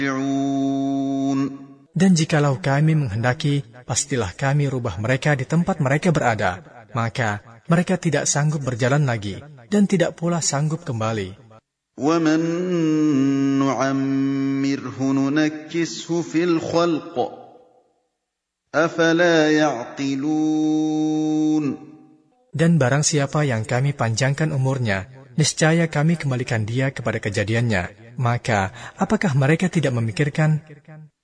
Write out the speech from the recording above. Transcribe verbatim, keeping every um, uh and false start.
Dan jikalau kami menghendaki, pastilah kami rubah mereka di tempat mereka berada. Maka mereka tidak sanggup berjalan lagi, dan tidak pula sanggup kembali. وَمَن نُّعَمِّرْهُ نُنَكِّسْهُ فِي الْخَلْقِ أَفَلَا يَعْقِلُونَ. Dan barang siapa yang kami panjangkan umurnya, niscaya kami kembalikan dia kepada kejadiannya. Maka, apakah mereka tidak memikirkan?